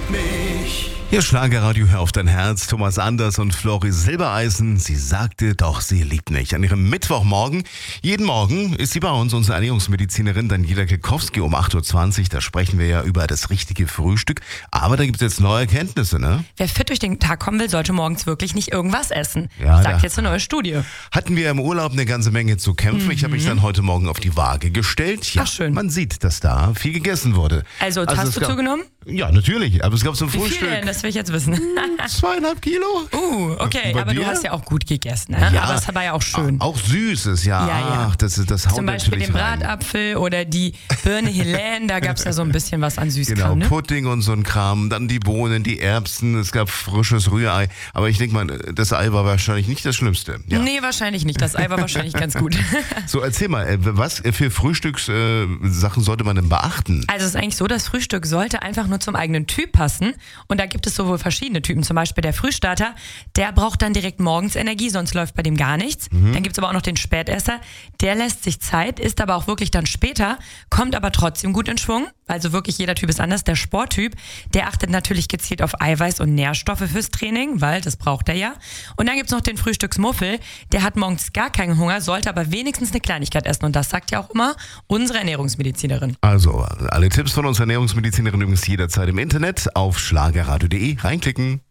liebt mich. Hier Schlagerradio, hör auf dein Herz. Thomas Anders und Flori Silbereisen. Sie sagte doch, sie liebt mich. An ihrem Mittwochmorgen, jeden Morgen, ist sie bei uns, unsere Ernährungsmedizinerin Daniela Kekowski um 8.20 Uhr. Da sprechen wir ja über das richtige Frühstück. Aber da gibt es jetzt neue Erkenntnisse, ne? Wer fit durch den Tag kommen will, sollte morgens wirklich nicht irgendwas essen. Ja, sagt jetzt eine neue Studie. Hatten wir im Urlaub eine ganze Menge zu kämpfen. Ich habe mich dann heute Morgen auf die Waage gestellt. Ja, Ach, schön. Man sieht, dass da viel gegessen wurde. Also hast du zugenommen? Ja, natürlich. Aber es gab zum Wie Frühstück viel denn? Das will ich jetzt wissen. 2,5 Kilo. Okay, Bei aber dir? du hast ja auch gut gegessen, ne? Ja. Aber es war ja auch schön. Auch Süßes, ja. Ja. Ach, das haut Zum Beispiel natürlich den rein. Bratapfel oder die Birne Helene, da gab es ja so ein bisschen was an Süßkram, Genau, ne? Pudding und so ein Kram, dann die Bohnen, die Erbsen, es gab frisches Rührei. Aber ich denke mal, das Ei war wahrscheinlich nicht das Schlimmste. Ja. Nee, wahrscheinlich nicht. Das Ei war wahrscheinlich ganz gut. So, erzähl mal, was für Frühstückssachen sollte man denn beachten? Also es ist eigentlich so, das Frühstück sollte einfach nur zum eigenen Typ passen. Und da gibt es sowohl verschiedene Typen. Zum Beispiel der Frühstarter, der braucht dann direkt morgens Energie, sonst läuft bei dem gar nichts. Dann gibt es aber auch noch den Spätesser, der lässt sich Zeit, isst aber auch wirklich dann später, kommt aber trotzdem gut in Schwung. Also wirklich jeder Typ ist anders. Der Sporttyp, der achtet natürlich gezielt auf Eiweiß und Nährstoffe fürs Training, weil das braucht er ja. Und dann gibt es noch den Frühstücksmuffel, der hat morgens gar keinen Hunger, sollte aber wenigstens eine Kleinigkeit essen. Und das sagt ja auch immer unsere Ernährungsmedizinerin. Also, alle Tipps von uns Ernährungsmedizinerin übrigens jederzeit im Internet auf schlagerradio.de reinklicken.